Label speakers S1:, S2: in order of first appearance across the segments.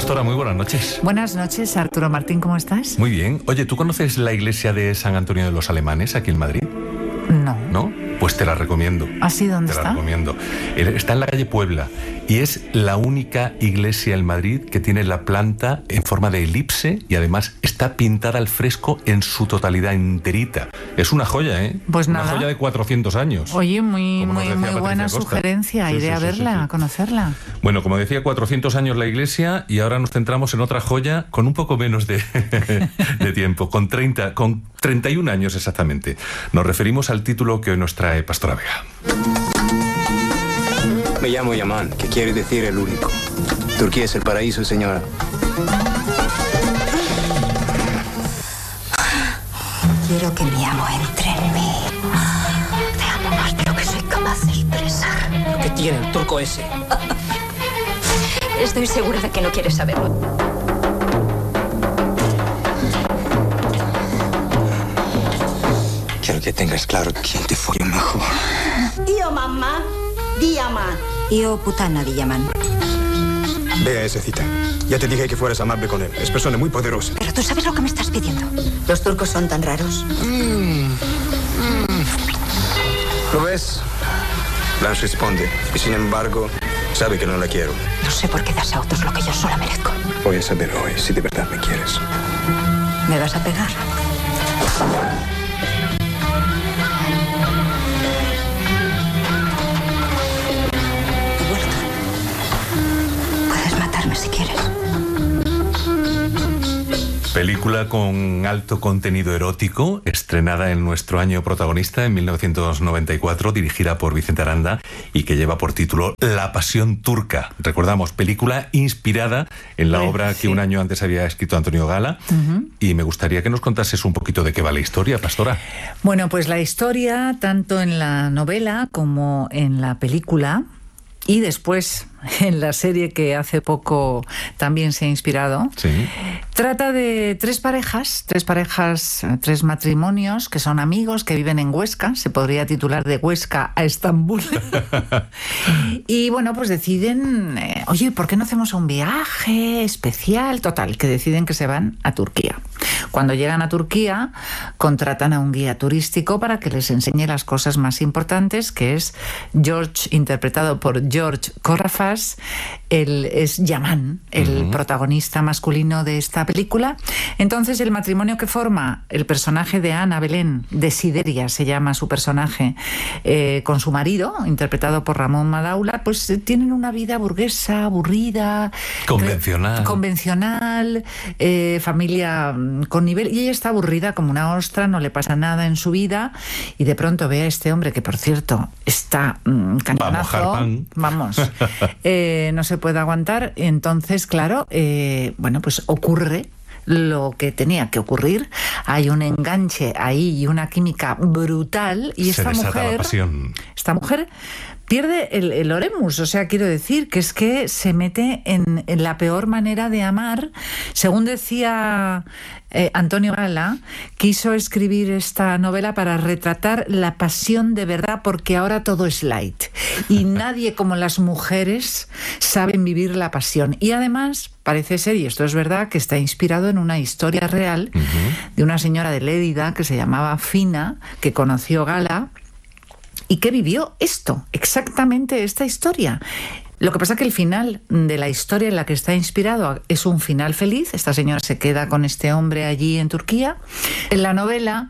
S1: Pastora, muy buenas noches.
S2: Buenas noches, Arturo Martín, ¿cómo estás?
S1: Muy bien. Oye, ¿tú conoces la iglesia de San Antonio de los Alemanes aquí en Madrid?
S2: No.
S1: ¿No? Pues te la recomiendo.
S2: ¿Ah, sí? ¿Dónde está?
S1: Te la recomiendo. Está en la calle Puebla y es la única iglesia en Madrid que tiene la planta en forma de elipse y además está pintada al fresco en su totalidad enterita. Es una joya, ¿eh?
S2: Pues
S1: una
S2: nada.
S1: joya de 400 años.
S2: Oye, muy
S1: Patricia
S2: buena
S1: Costa.
S2: sugerencia.
S1: Sí,
S2: Iré
S1: sí,
S2: a
S1: sí,
S2: verla,
S1: sí, sí.
S2: a conocerla.
S1: Bueno, como decía, 400 años la iglesia y ahora nos centramos en otra joya con un poco menos de tiempo, con 31 años exactamente. Nos referimos al título que hoy nos trae Pastora Vega.
S3: Me llamo Yaman, que quiere decir el único. Turquía es el paraíso, señora.
S4: Quiero que mi amo entre en mí. Te amo más de lo que soy capaz de expresar.
S5: ¿Qué tiene el turco ese?
S4: Estoy segura de que no quieres saberlo.
S3: Quiero que tengas claro quién te fue mejor.
S6: Io mamma di Yaman.
S4: Io putana di Yaman.
S7: Ve a ese cita. Ya te dije que fueras amable con él. Es persona muy poderosa.
S4: Pero tú sabes lo que me estás pidiendo.
S6: Los turcos son tan raros.
S3: ¿Lo ves? Blanche responde. Y sin embargo, sabe que no la quiero.
S4: No sé por qué das a otros lo que yo sola merezco.
S3: Voy a saber hoy si de verdad me quieres.
S4: ¿Me vas a pegar? He vuelto. Puedes matarme si quieres.
S1: Película con alto contenido erótico, estrenada en nuestro año protagonista, en 1994, dirigida por Vicente Aranda y que lleva por título La Pasión Turca. Recordamos, película inspirada en la obra que un año antes había escrito Antonio Gala. Y me gustaría que nos contases un poquito de qué va la historia, Pastora.
S2: Bueno, pues la historia, tanto en la novela como en la película, y después en la serie que hace poco también se ha inspirado,
S1: Sí.
S2: trata de tres matrimonios que son amigos, que viven en Huesca. Se podría titular De Huesca a Estambul. Y bueno, pues deciden, oye, ¿por qué no hacemos un viaje especial? Total, que deciden que se van a Turquía. Cuando llegan a Turquía, contratan a un guía turístico para que les enseñe las cosas más importantes, que es George, interpretado por George Corrafas. Él es Yaman, el protagonista masculino de esta película. Entonces, el matrimonio que forma el personaje de Ana Belén, Desideria se llama su personaje, con su marido, interpretado por Ramón Madaula, pues tienen una vida burguesa, aburrida, convencional, familia con nivel, y ella está aburrida como una ostra, no le pasa nada en su vida, y de pronto ve a este hombre que, por cierto, está cañonazo, vamos, no se puede aguantar. Entonces, claro, bueno, pues ocurre lo que tenía que ocurrir. Hay un enganche ahí y una química brutal, y
S1: Se desata la pasión.
S2: Esta mujer pierde el oremus, o sea, quiero decir que es que se mete en la peor manera de amar. Según decía Antonio Gala, quiso escribir esta novela para retratar la pasión de verdad, porque ahora todo es light y nadie como las mujeres saben vivir la pasión. Y además parece ser, y esto es verdad, que está inspirado en una historia real de una señora de Lérida que se llamaba Fina, que conoció Gala y que vivió esto, exactamente esta historia. Lo que pasa es que el final de la historia en la que está inspirado es un final feliz. Esta señora se queda con este hombre allí en Turquía. En la novela,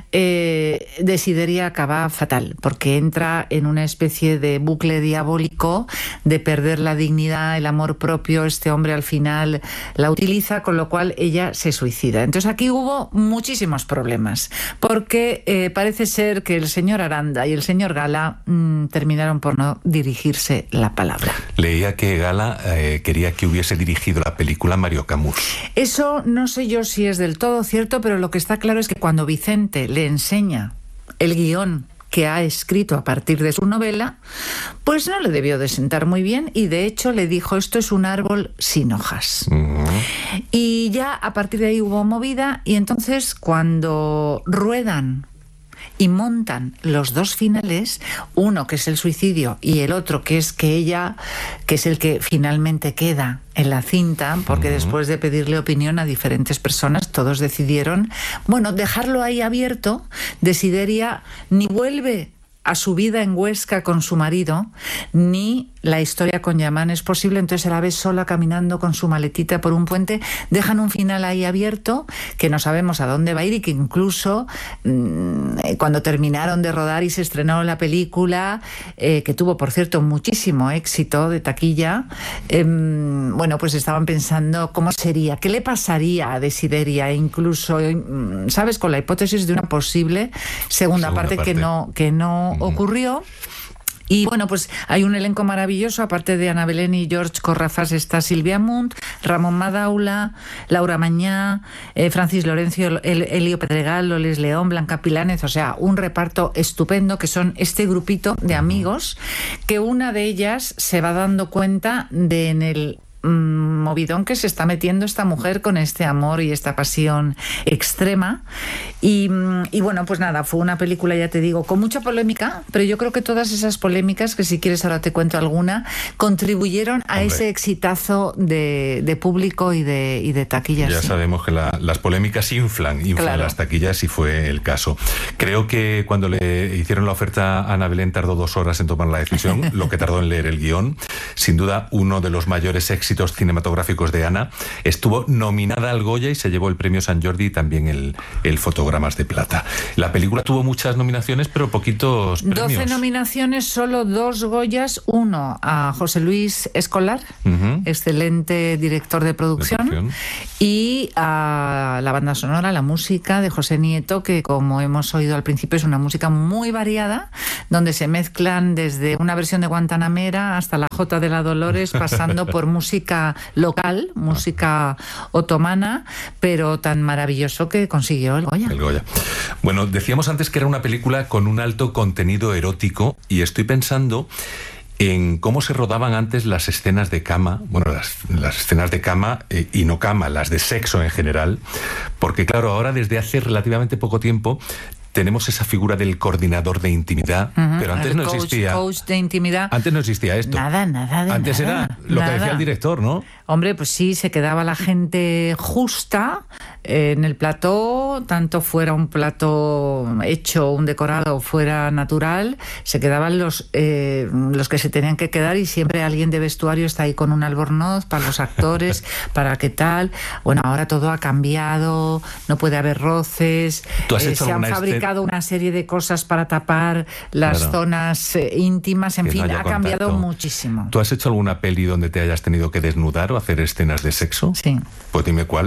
S2: Desideria acaba fatal, porque entra en una especie de bucle diabólico de perder la dignidad, el amor propio. Este hombre al final la utiliza, con lo cual ella se suicida. Entonces aquí hubo muchísimos problemas, porque parece ser que el señor Aranda y el señor Gala terminaron por no dirigirse la palabra.
S1: Leía que Gala quería que hubiese dirigido la película Mario Camus.
S2: Eso no sé yo si es del todo cierto, pero lo que está claro es que cuando Vicente le enseña el guión que ha escrito a partir de su novela, pues no le debió de sentar muy bien, y de hecho le dijo: esto es un árbol sin hojas. Y ya a partir de ahí hubo movida, y entonces cuando ruedan y montan los dos finales, uno que es el suicidio y el otro que es que ella, que es el que finalmente queda en la cinta, porque después de pedirle opinión a diferentes personas, todos decidieron, bueno, dejarlo ahí abierto. Desideria ni vuelve a su vida en Huesca con su marido, ni la historia con Yaman es posible. Entonces la ve sola caminando con su maletita por un puente. Dejan un final ahí abierto que no sabemos a dónde va a ir, y que incluso cuando terminaron de rodar y se estrenó la película, que tuvo, por cierto, muchísimo éxito de taquilla, bueno, pues estaban pensando cómo sería, qué le pasaría a Desideria, e incluso, ¿sabes?, con la hipótesis de una posible segunda parte que no ocurrió. Y bueno, pues hay un elenco maravilloso. Aparte de Ana Belén y George Corrafás, está Silvia Munt, Ramón Madaula, Laura Mañá, Francis Lorenzo, Elio Pedregal, Loles León, Blanca Pilánez. O sea, un reparto estupendo, que son este grupito de amigos, que una de ellas se va dando cuenta de en el movidón que se está metiendo esta mujer con este amor y esta pasión extrema. Y bueno, pues nada, fue una película, ya te digo, con mucha polémica, pero yo creo que todas esas polémicas, que si quieres ahora te cuento alguna, contribuyeron a ese exitazo de público y de taquillas.
S1: Ya sabemos que las polémicas inflan claro, las taquillas, y fue el caso. Creo que cuando le hicieron la oferta a Ana Belén tardó 2 horas en tomar la decisión, lo que tardó en leer el guión. Sin duda, uno de los mayores éxitos cinematográficos de Ana. Estuvo nominada al Goya y se llevó el premio San Jordi y también el Fotogramas de Plata. La película tuvo muchas nominaciones, pero poquitos premios.
S2: 12 nominaciones, solo 2 Goyas. Uno a José Luis Escolar, excelente director de producción, y a la banda sonora, la música de José Nieto, que, como hemos oído al principio, es una música muy variada, donde se mezclan desde una versión de Guantanamera hasta la Jota de la Dolores, pasando por música local, música otomana, pero tan maravilloso que consiguió el Goya.
S1: El Goya. Bueno, decíamos antes que era una película con un alto contenido erótico, y estoy pensando en cómo se rodaban antes las escenas de cama, bueno, las escenas de cama y no cama, las de sexo en general, porque claro, ahora desde hace relativamente poco tiempo tenemos esa figura del coordinador de intimidad, pero antes no existía.
S2: Coach de intimidad.
S1: Antes no existía esto.
S2: Nada
S1: antes
S2: nada,
S1: era lo que decía el director, ¿no?
S2: Hombre, pues sí, se quedaba la gente justa en el plató, tanto fuera un plató hecho, un decorado, fuera natural, se quedaban los que se tenían que quedar, y siempre alguien de vestuario está ahí con un albornoz para los actores, para qué tal. Bueno, ahora todo ha cambiado, no puede haber roces, se han fabricado una serie de cosas para tapar las zonas íntimas, en fin, ha cambiado muchísimo.
S1: ¿Tú has hecho alguna peli donde te hayas tenido que desnudar o hacer escenas de sexo?
S2: Sí.
S1: Pues dime cuál.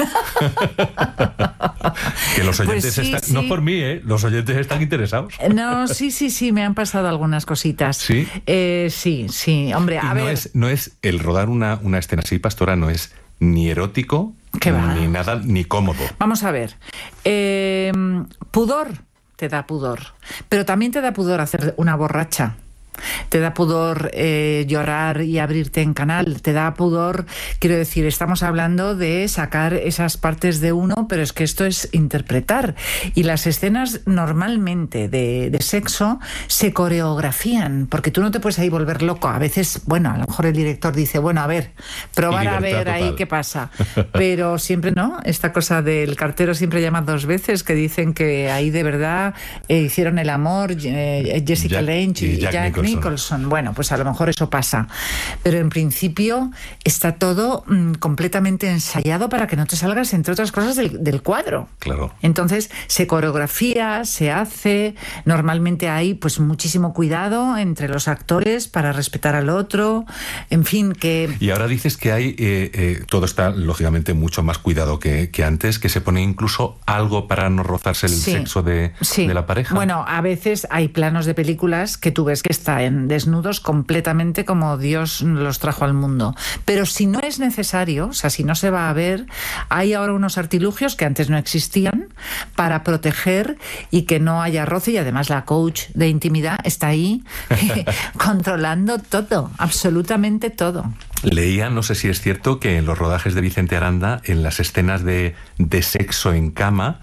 S1: Que los oyentes
S2: pues sí.
S1: No por mí, los oyentes están interesados.
S2: No, sí, me han pasado algunas cositas.
S1: ¿Sí?
S2: Sí, hombre, a ver.
S1: No es el rodar una escena así, Pastora, no es ni erótico, ni nada, ni cómodo.
S2: Vamos a ver. Pudor, te da pudor. Pero también te da pudor hacer una borracha. Te da pudor llorar y abrirte en canal. Te da pudor, quiero decir, estamos hablando de sacar esas partes de uno, pero es que esto es interpretar. Y las escenas normalmente de sexo se coreografían, porque tú no te puedes ahí volver loco. A veces, bueno, a lo mejor el director dice, bueno, a ver, probar a ver total. Ahí qué pasa. Pero siempre no, esta cosa del cartero siempre llama 2 veces, que dicen que ahí de verdad hicieron el amor Jessica Lange y Jack Nicholson. Bueno, pues a lo mejor eso pasa, pero en principio está todo completamente ensayado para que no te salgas, entre otras cosas, del cuadro.
S1: Claro.
S2: Entonces se coreografía, se hace, normalmente hay pues muchísimo cuidado entre los actores para respetar al otro, en fin, que...
S1: Y ahora dices que hay, todo está lógicamente mucho más cuidado que antes, que se pone incluso algo para no rozarse el sexo de la pareja.
S2: Bueno, a veces hay planos de películas que tú ves que están desnudos completamente como Dios los trajo al mundo. Pero si no es necesario, o sea, si no se va a ver, hay ahora unos artilugios que antes no existían para proteger y que no haya roce, y además la coach de intimidad está ahí controlando todo, absolutamente todo.
S1: Leía, no sé si es cierto, que en los rodajes de Vicente Aranda, en las escenas de sexo en cama,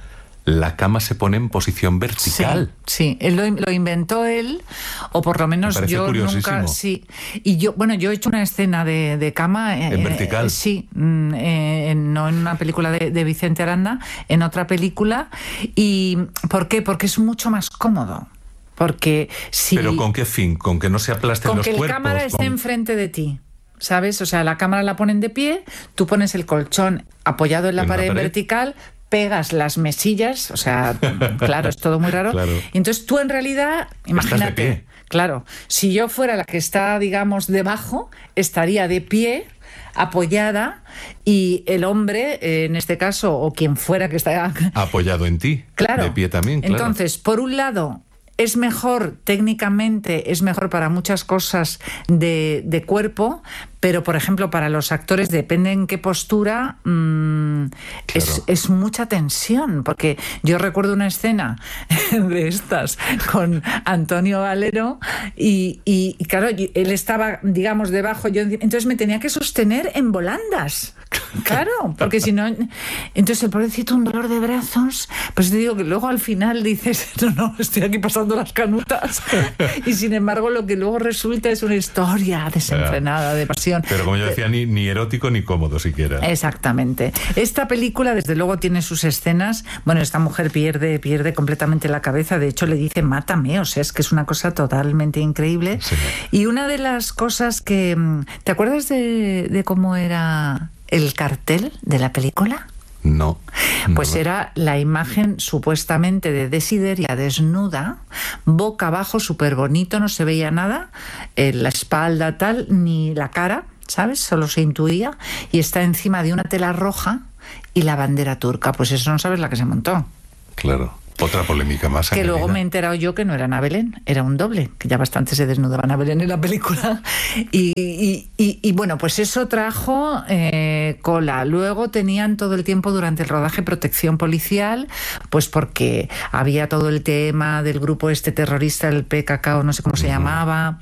S1: la cama se pone en posición vertical.
S2: Sí, él lo inventó él, o por lo menos yo nunca... Sí, y yo he hecho una escena de cama...
S1: ¿En vertical?
S2: Sí, no en una película de Vicente Aranda, en otra película. ¿Y por qué? Porque es mucho más cómodo. Porque si...
S1: ¿Pero con qué fin? ¿Con que no se aplasten los cuerpos?
S2: Con que la cámara esté enfrente de ti, ¿sabes? O sea, la cámara la ponen de pie, tú pones el colchón apoyado en la pared vertical, pegas las mesillas, o sea, claro, es todo muy raro. Claro. Y entonces tú en realidad, imagínate,
S1: estás de pie.
S2: Claro, si yo fuera la que está, digamos, debajo, estaría de pie, apoyada, y el hombre, en este caso, o quien fuera que está...
S1: Apoyado en ti,
S2: claro.
S1: De pie también, claro.
S2: Entonces, por un lado... Es mejor, técnicamente, es mejor para muchas cosas de cuerpo, pero, por ejemplo, para los actores, depende en qué postura, claro. es mucha tensión, porque yo recuerdo una escena de estas con Antonio Valero y claro, él estaba, digamos, debajo, entonces me tenía que sostener en volandas. Claro, porque si no... Entonces el pobrecito, un dolor de brazos, pues te digo que luego al final dices, no, estoy aquí pasando las canutas, y sin embargo lo que luego resulta es una historia desenfrenada de pasión.
S1: Pero como yo decía, ni erótico ni cómodo siquiera.
S2: Exactamente. Esta película desde luego tiene sus escenas, bueno, esta mujer pierde completamente la cabeza, de hecho le dice mátame, o sea, es que es una cosa totalmente increíble. Sí. Y una de las cosas que... ¿Te acuerdas de cómo era el cartel de la película?
S1: No.
S2: Pues era la imagen supuestamente de Desideria desnuda, boca abajo, súper bonito, no se veía nada, la espalda tal, ni la cara, ¿sabes? Solo se intuía, y está encima de una tela roja y la bandera turca. Pues eso no sabes la que se montó.
S1: Claro. Otra polémica más.
S2: Que luego me he enterado yo que no era Ana Belén, era un doble, que ya bastante se desnudaba Ana Belén en la película. Y bueno, pues eso trajo cola. Luego tenían todo el tiempo durante el rodaje protección policial, pues porque había todo el tema del grupo este terrorista, el PKK, o no sé cómo se llamaba.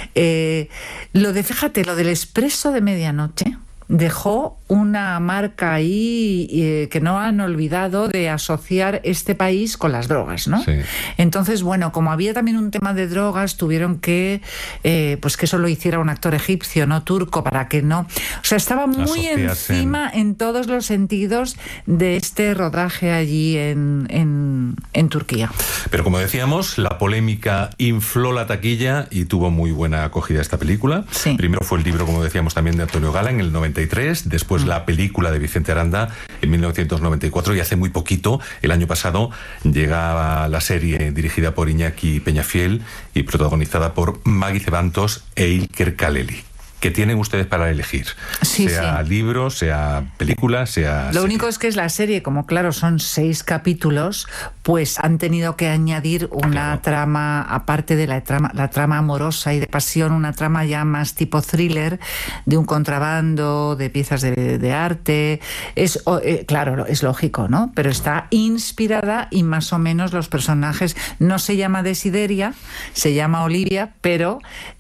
S2: Lo del Expreso de Medianoche dejó una marca ahí que no han olvidado de asociar este país con las drogas, ¿no?
S1: Sí.
S2: Entonces, bueno, como había también un tema de drogas, tuvieron que pues que eso lo hiciera un actor egipcio, no turco, para que no... O sea, estaba muy encima en todos los sentidos de este rodaje allí en Turquía.
S1: Pero como decíamos, la polémica infló la taquilla y tuvo muy buena acogida esta película.
S2: Sí.
S1: Primero fue el libro, como decíamos, también de Antonio Gala en el 93, después la película de Vicente Aranda en 1994, y hace muy poquito, el año pasado, llega la serie dirigida por Iñaki Peñafiel y protagonizada por Maggie Cebantos e Iker Kaleli. ¿Qué tienen ustedes para elegir?
S2: Sí,
S1: sea libro, sea película, sea...
S2: Lo único es que es la serie, como claro, son 6 capítulos, pues han tenido que añadir una trama, aparte de la trama amorosa y de pasión, una trama ya más tipo thriller, de un contrabando, de piezas de arte. Claro, es lógico, ¿no? Pero está inspirada y más o menos los personajes... No se llama Desideria, se llama Olivia, pero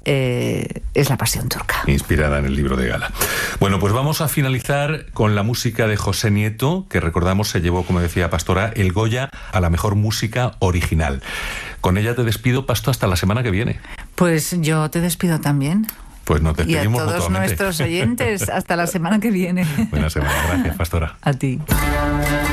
S2: es la pasión turca.
S1: Inspirada en el libro de Gala. Bueno, pues vamos a finalizar con la música de José Nieto, que recordamos se llevó, como decía Pastora, el Goya a la mejor música original. Con ella te despido, Pasto, hasta la semana que viene.
S2: Pues yo te despido también.
S1: Pues nos despedimos
S2: mutuamente. Y a todos nuestros oyentes, hasta la semana que viene.
S1: Buena semana, gracias, Pastora.
S2: A ti.